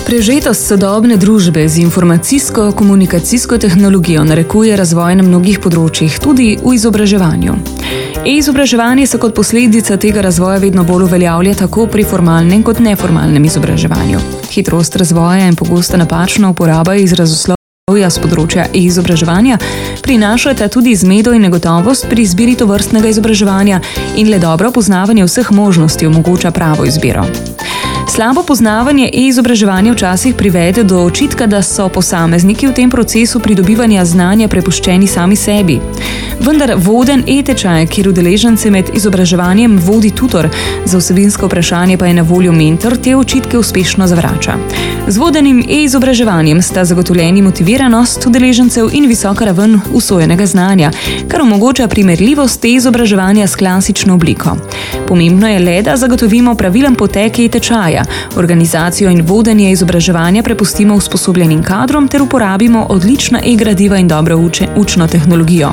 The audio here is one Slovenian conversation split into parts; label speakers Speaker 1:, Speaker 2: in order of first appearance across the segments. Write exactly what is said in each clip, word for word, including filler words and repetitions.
Speaker 1: Prežetost sodobne družbe z informacijsko-komunikacijsko tehnologijo narekuje razvoj na mnogih področjih, tudi v izobraževanju. E-izobraževanje se kot posledica tega razvoja vedno bolj uveljavlja tako pri formalnem kot neformalnem izobraževanju. Hitrost razvoja in pogosta napačna uporaba izrazoslovja s področja e-izobraževanja prinašata tudi zmedo in negotovost pri izbiri tovrstnega izobraževanja in le dobro poznavanje vseh možnosti omogoča pravo izbiro. Slabo poznavanje e-izobraževanja včasih privede do očitka, da so posamezniki v tem procesu pridobivanja znanja prepuščeni sami sebi. Vendar voden e-tečaj, kjer udeležence med izobraževanjem vodi tutor, za vsebinsko vprašanje pa je na voljo mentor, te očitke uspešno zavrača. Z vodenim e-izobraževanjem sta zagotovljeni motiviranost udeležencev in visoka raven usojenega znanja, kar omogoča primerljivost e-izobraževanja s klasično obliko. Pomembno je le, da zagotovimo pravilen potek e-tečaja, organizacijo in vodenje izobraževanja prepustimo usposobljenim kadrom ter uporabimo odlična e-gradiva in dobro uče, učno tehnologijo.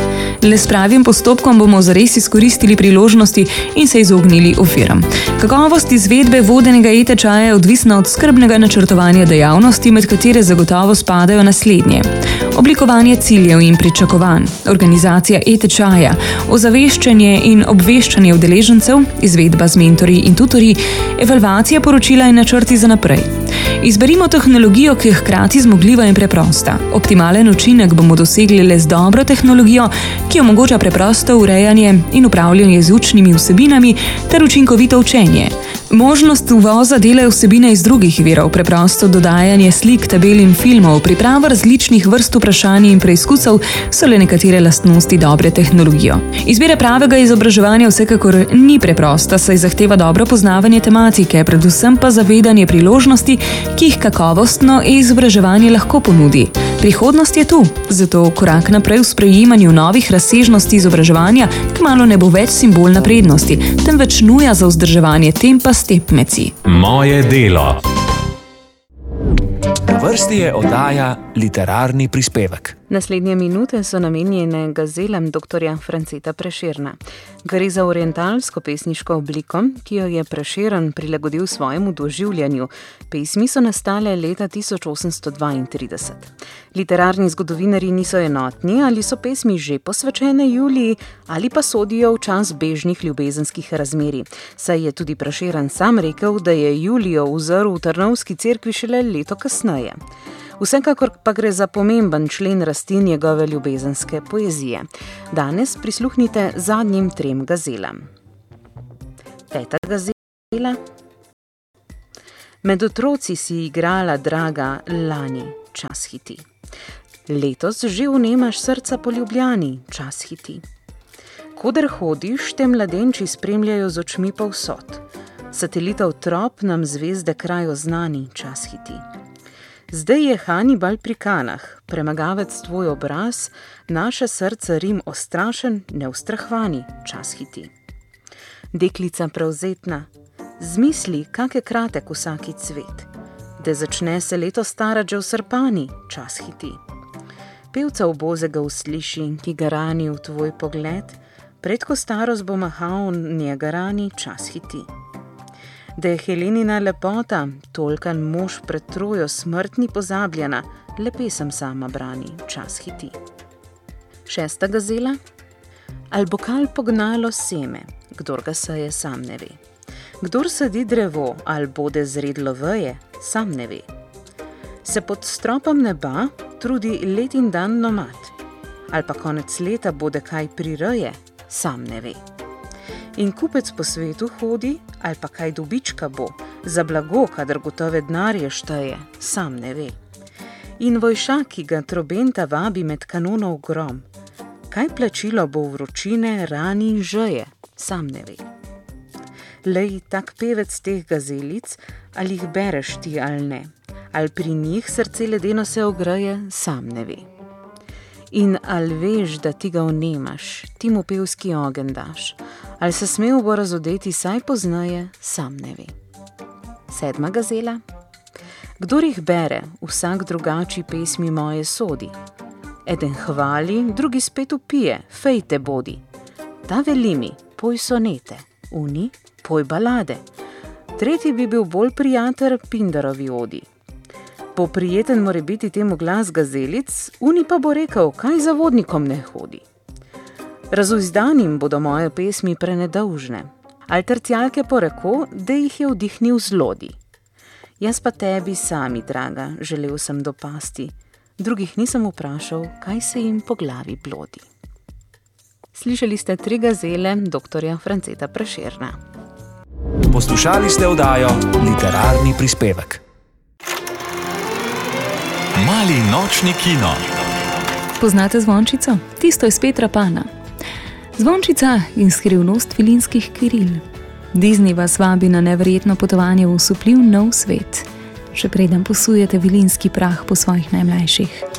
Speaker 1: Le s pravim postopkom bomo zares izkoristili priložnosti in se izognili oviram. Kakovost izvedbe vodenega e-tečaja je odvisna od skrbnega načrtovanja dejavnosti, med katere zagotovo spadajo naslednje: oblikovanje ciljev in pričakovanj, organizacija e-tečaja, ozaveščanje in obveščanje udeležencev, izvedba z mentorji in tutorji, evalvacija poročila in načrti za naprej. Izberimo tehnologijo, ki je hkrati zmogljiva in preprosta. Optimalen učinek bomo dosegli le z dobro tehnologijo, ki omogoča preprosto urejanje in upravljanje z učnimi vsebinami ter učinkovito učenje. Možnost uvoza dela vsebine iz drugih virov, preprosto dodajanje slik, tabel in filmov, priprava različnih vrst vprašanj in preizkusov so le nekatere lastnosti dobre tehnologije. Izbira pravega izobraževanja vsekakor ni preprosta, saj zahteva dobro poznavanje tematike, predvsem pa zavedanje priložnosti, ki jih kakovostno e-izobraževanje lahko ponudi. Prihodnost je tu, zato korak naprej v sprejemanju novih razsežnosti izobraževanja kmalu ne bo več simbol naprednosti, temveč nuja za vzdrževanje tempa s tekmeci.
Speaker 2: Moje delo. Na vrsti je oddaja Literarni prispevek.
Speaker 3: Naslednje minute so namenjene gazelam doktorja Franceta Prešerna. Gre za orientalsko pesniško obliko, ki jo je Prešeren prilagodil svojemu doživljanju. Pesmi so nastale leta tisoč osemsto dvaintrideset. Literarni zgodovinarji niso enotni, ali so pesmi že posvečene Juliji ali pa sodijo v čas bežnih ljubezenskih razmerij. Saj je tudi Prešeren sam rekel, da je Julijo uzrl v Trnovski cerkvi šele leto kasneje. Vsekakor pa gre za pomemben člen rasti njegove ljubezenske poezije. Danes prisluhnite zadnjim trem gazelam. Peta gazela. Med otroci si igrala, draga, lani, čas hiti. Letos že vnemaš srca po Ljubljani, čas hiti. Koder hodiš, te mladenči spremljajo z očmi povsod. Satelitov trop nam zvezde krajo znani, čas hiti. Zdaj je Hanibal pri Kanah, premagavec tvoj obraz, naše srce Rim ostrašen, neustrahvani, čas hiti. Deklica prevzetna, zmisli, kak je kratek vsaki cvet, da začne se leto starati že v Srpani, čas hiti. Pevca obozega usliši, ki ga rani v tvoj pogled, predko starost bo mahal njega rani, čas hiti. Da je Helenina lepota, tolkan mož pred Trojo smrtni pozabljena, le pesem sama brani, čas hiti. Šesta gazela. Al bo kal pognalo seme, kdor ga seje, sam ne ve. Kdor sadi drevo, al bode zredlo veje, sam ne ve. Se pod stropom neba trudi let in dan nomad, al pa konec leta bode kaj prireje, sam ne ve. In kupec po svetu hodi, ali pa kaj dobička bo, za blago, kadar gotove denarje šteje, sam ne ve. In vojšak, ki ga trobenta vabi med kanonov grom, kaj plačilo bo vročine, rani in žeje, sam ne ve. Lej, tak pevec teh gazelic, ali jih bereš ti ali ne, ali pri njih srce ledeno se ogreje, sam ne ve. In ali veš, da ti ga vnemaš, ti mu pevski ogenj daš, ali se smel bo razodeti saj poznaje, sam ne ve. Sedma gazela. Kdor jih bere, vsak drugači pesmi moje sodi. Eden hvali, drugi spet upije, fejte bodi. Ta veli mi, poj sonete, uni, poj balade. Tretji bi bil bolj prijatelj Pindarovi odi. Poprijeten more biti temu glas gazelic, uni pa bo rekel, kaj za vodnikom ne hodi. Razuzdanim bodo moje pesmi prenedolžne, ali tercijalke poreko, da jih je vdihnil zlodi. Jaz pa tebi sami, draga, želel sem dopasti, drugih nisem vprašal, kaj se jim po glavi blodi. Slišali ste tri gazele doktorja Franceta Prešerna.
Speaker 2: Poslušali ste oddajo Literarni prispevek.
Speaker 4: Mali nočni kino.
Speaker 1: Poznate Zvončico? Tisto iz Petra Pana. Zvončica in skrivnost filinskih Kiril. Disney vas vabi na neverjetno potovanje v osupljiv nov svet. Še preden posujete vilinski prah po svojih najmlajših.